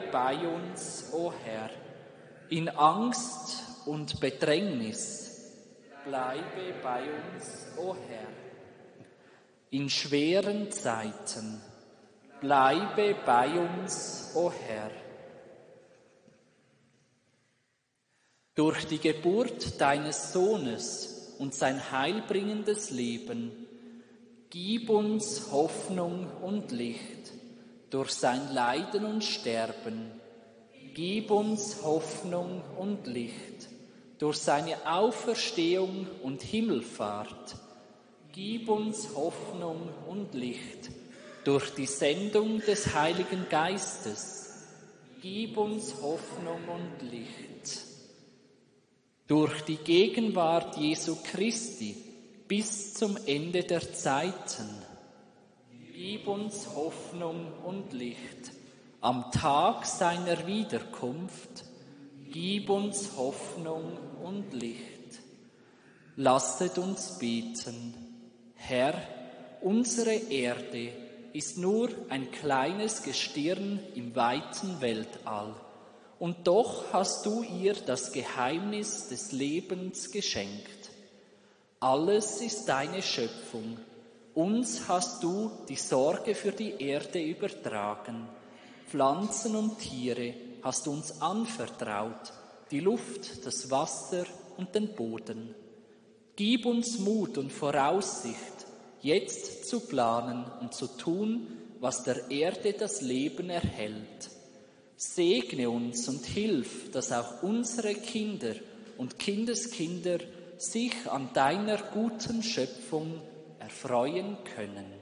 bei uns, o Herr. In Angst und Bedrängnis, bleibe bei uns, o Herr. In schweren Zeiten, bleibe bei uns, o Herr. Durch die Geburt deines Sohnes und sein heilbringendes Leben, gib uns Hoffnung und Licht. Durch sein Leiden und Sterben, gib uns Hoffnung und Licht. Durch seine Auferstehung und Himmelfahrt, gib uns Hoffnung und Licht. Durch die Sendung des Heiligen Geistes, gib uns Hoffnung und Licht. Durch die Gegenwart Jesu Christi bis zum Ende der Zeiten, gib uns Hoffnung und Licht. Am Tag seiner Wiederkunft, gib uns Hoffnung und Licht. Lasset uns beten. Herr, unsere Erde ist nur ein kleines Gestirn im weiten Weltall. Und doch hast du ihr das Geheimnis des Lebens geschenkt. Alles ist deine Schöpfung. Uns hast du die Sorge für die Erde übertragen. Pflanzen und Tiere hast du uns anvertraut, die Luft, das Wasser und den Boden. Gib uns Mut und Voraussicht, jetzt zu planen und zu tun, was der Erde das Leben erhält. Segne uns und hilf, dass auch unsere Kinder und Kindeskinder sich an deiner guten Schöpfung erfreuen können.